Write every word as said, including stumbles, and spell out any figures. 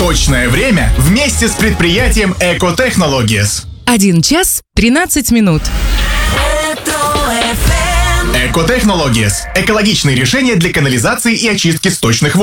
Точное время вместе с предприятием Eco Technologies. Один час тринадцать минут. Eco Technologies – экологичные решения для канализации и очистки сточных вод.